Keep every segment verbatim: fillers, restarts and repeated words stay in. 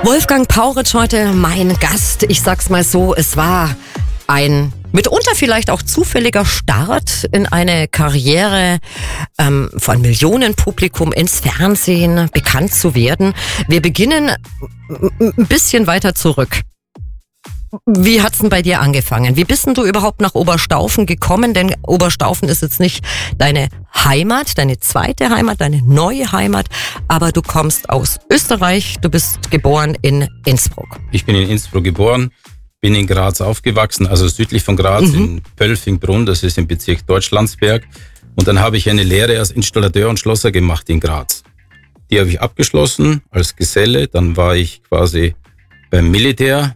Wolfgang Pauritsch heute mein Gast. Ich sag's mal so, es war ein mitunter vielleicht auch zufälliger Start in eine Karriere, ähm, von Millionenpublikum ins Fernsehen bekannt zu werden. Wir beginnen ein bisschen weiter zurück. Wie hat's denn bei dir angefangen? Wie bist denn du überhaupt nach Oberstaufen gekommen? Denn Oberstaufen ist jetzt nicht deine Heimat, deine zweite Heimat, deine neue Heimat, aber du kommst aus Österreich, du bist geboren in Innsbruck. Ich bin in Innsbruck geboren, bin in Graz aufgewachsen, also südlich von Graz, mhm. in Pölfingbrunn, das ist im Bezirk Deutschlandsberg. Und dann habe ich eine Lehre als Installateur und Schlosser gemacht in Graz. Die habe ich abgeschlossen als Geselle, dann war ich quasi beim Militär.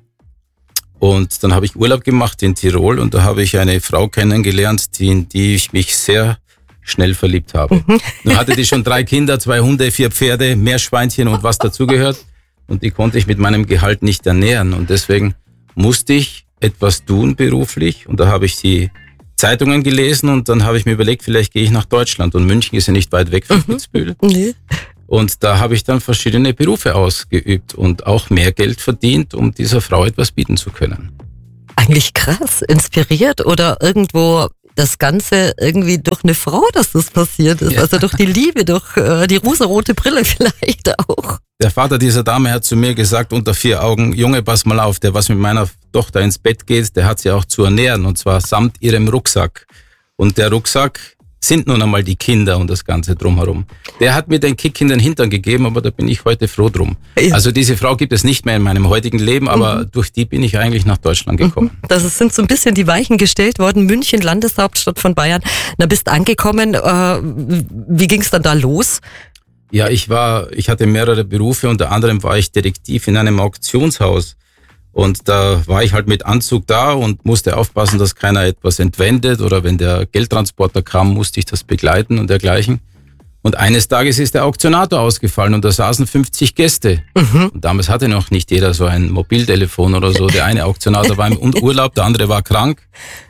Und dann habe ich Urlaub gemacht in Tirol und da habe ich eine Frau kennengelernt, die, in die ich mich sehr schnell verliebt habe. Mhm. Nun hatte die schon drei Kinder, zwei Hunde, vier Pferde, Meerschweinchen und was dazugehört. Und die konnte ich mit meinem Gehalt nicht ernähren. Und deswegen musste ich etwas tun beruflich. Und da habe ich die Zeitungen gelesen und dann habe ich mir überlegt, vielleicht gehe ich nach Deutschland. Und München ist ja nicht weit weg von Kitzbühel. Mhm. Nee. Und da habe ich dann verschiedene Berufe ausgeübt und auch mehr Geld verdient, um dieser Frau etwas bieten zu können. Eigentlich krass, inspiriert oder irgendwo das Ganze irgendwie durch eine Frau, dass das passiert ist. Ja. Also durch die Liebe, durch äh, die rosarote Brille vielleicht auch. Der Vater dieser Dame hat zu mir gesagt, unter vier Augen, Junge, pass mal auf, der was mit meiner Tochter ins Bett geht, der hat sie auch zu ernähren und zwar samt ihrem Rucksack. Und der Rucksack sind nun einmal die Kinder und das Ganze drumherum. Der hat mir den Kick in den Hintern gegeben, aber da bin ich heute froh drum. Ja. Also diese Frau gibt es nicht mehr in meinem heutigen Leben, aber mhm. durch die bin ich eigentlich nach Deutschland gekommen. Das sind so ein bisschen die Weichen gestellt worden. München, Landeshauptstadt von Bayern. Da bist angekommen. Äh, wie ging es dann da los? Ja, ich war, ich hatte mehrere Berufe. Unter anderem war ich Detektiv in einem Auktionshaus. Und da war ich halt mit Anzug da und musste aufpassen, dass keiner etwas entwendet oder wenn der Geldtransporter kam, musste ich das begleiten und dergleichen. Und eines Tages ist der Auktionator ausgefallen und da saßen fünfzig Gäste. Mhm. Und damals hatte noch nicht jeder so ein Mobiltelefon oder so. Der eine Auktionator war im Urlaub, der andere war krank.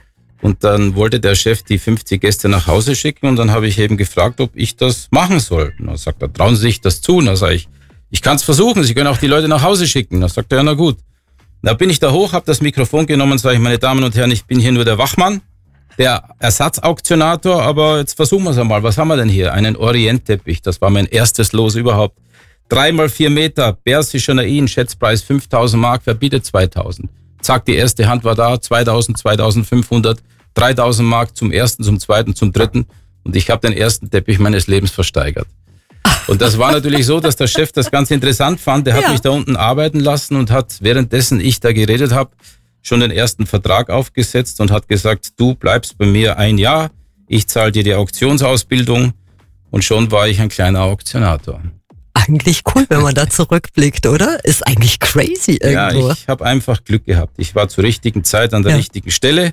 Und dann wollte der Chef die fünfzig Gäste nach Hause schicken und dann habe ich eben gefragt, ob ich das machen soll. Und dann sagt er, trauen Sie sich das zu? Und dann sage ich, ich kann es versuchen, Sie können auch die Leute nach Hause schicken. Dann sagt er, ja, na gut. Da bin ich da hoch, habe das Mikrofon genommen und sage ich, meine Damen und Herren, ich bin hier nur der Wachmann, der Ersatzauktionator, aber jetzt versuchen wir es einmal. Was haben wir denn hier? Einen Orientteppich, das war mein erstes Los überhaupt. Drei mal vier Meter, persischer Nain, Schätzpreis fünftausend Mark, wer bietet zweitausend? Zack, die erste Hand war da, zweitausend, zweitausendfünfhundert, dreitausend Mark zum ersten, zum zweiten, zum dritten und ich habe den ersten Teppich meines Lebens versteigert. Und das war natürlich so, dass der Chef das ganz interessant fand. Der hat ja. mich da unten arbeiten lassen und hat, währenddessen ich da geredet habe, schon den ersten Vertrag aufgesetzt und hat gesagt, du bleibst bei mir ein Jahr, ich zahle dir die Auktionsausbildung und schon war ich ein kleiner Auktionator. Eigentlich cool, wenn man da zurückblickt, oder? Ist eigentlich crazy irgendwo. Ja, ich habe einfach Glück gehabt. Ich war zur richtigen Zeit an der ja. richtigen Stelle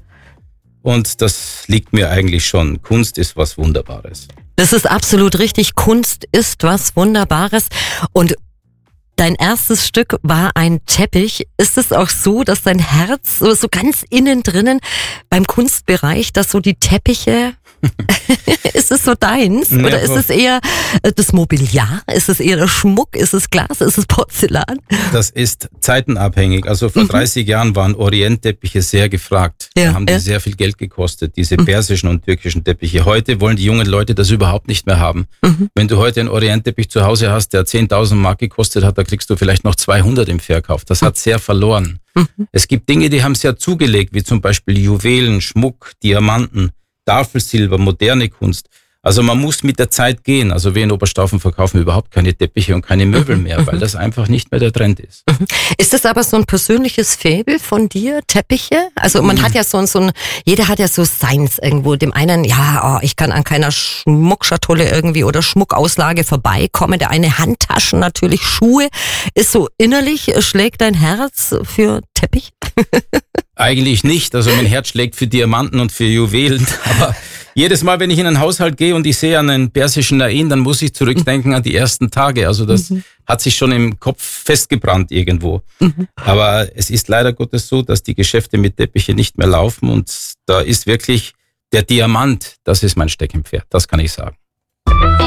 und das liegt mir eigentlich schon. Kunst ist was Wunderbares. Das ist absolut richtig. Kunst ist was Wunderbares. Und dein erstes Stück war ein Teppich. Ist es auch so, dass dein Herz so, so ganz innen drinnen beim Kunstbereich, dass so die Teppiche, ist es so deins? Ja, oder ist es eher das Mobiliar? Ist es eher der Schmuck? Ist es Glas? Ist es Porzellan? Das ist zeitenabhängig. Also vor mhm. dreißig Jahren waren Orientteppiche sehr gefragt. Ja, da haben die ja. sehr viel Geld gekostet, diese mhm. persischen und türkischen Teppiche. Heute wollen die jungen Leute das überhaupt nicht mehr haben. Mhm. Wenn du heute einen Orientteppich zu Hause hast, der zehntausend Mark gekostet hat, da kriegst du vielleicht noch zweihundert im Verkauf. Das hat sehr verloren. Mhm. Es gibt Dinge, die haben sehr zugelegt, wie zum Beispiel Juwelen, Schmuck, Diamanten, Tafelsilber, moderne Kunst. Also man muss mit der Zeit gehen. Also wir in Oberstaufen verkaufen überhaupt keine Teppiche und keine Möbel mehr, weil das einfach nicht mehr der Trend ist. Ist das aber so ein persönliches Faible von dir, Teppiche? Also man hat ja so ein, so ein jeder hat ja so seins irgendwo. Dem einen, ja, oh, ich kann an keiner Schmuckschatulle irgendwie oder Schmuckauslage vorbeikommen. Der eine Handtaschen, natürlich Schuhe. Ist so innerlich, schlägt dein Herz für Teppich? Eigentlich nicht. Also mein Herz schlägt für Diamanten und für Juwelen. Aber jedes Mal, wenn ich in einen Haushalt gehe und ich sehe einen persischen Nain, dann muss ich zurückdenken an die ersten Tage. Also das mhm. hat sich schon im Kopf festgebrannt irgendwo. Mhm. Aber es ist leider Gottes so, dass die Geschäfte mit Teppiche nicht mehr laufen. Und da ist wirklich der Diamant, das ist mein Steckenpferd. Das kann ich sagen.